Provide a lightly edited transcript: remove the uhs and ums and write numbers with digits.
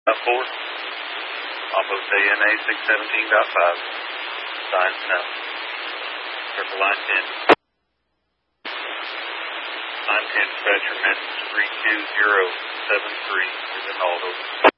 4, off of ANA 617.5, sign snow. Circle line 10. Line 10, dispatcher message 32073 is an Aldo.